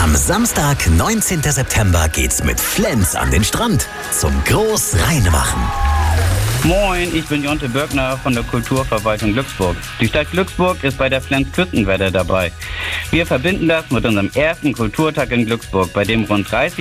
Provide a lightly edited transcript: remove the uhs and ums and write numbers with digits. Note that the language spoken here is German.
Am Samstag, 19. September geht's mit Flens an den Strand zum Großreinmachen. Moin, ich bin Jonte Bürgner von der Kulturverwaltung Glücksburg. Die Stadt Glücksburg ist bei der Flens Küstenwelle dabei. Wir verbinden das mit unserem ersten Kulturtag in Glücksburg, bei dem rund 30